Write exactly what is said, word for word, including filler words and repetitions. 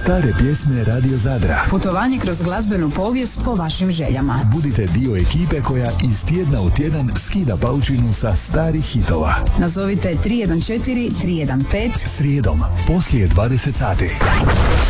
Stare pjesme Radio Zadra. Putovanje kroz glazbenu povijest po vašim željama. Budite dio ekipe koja iz tjedna u tjedan skida paučinu sa starih hitova. Nazovite tri jedan četiri tri jedan pet srijedom poslije dvadeset sati.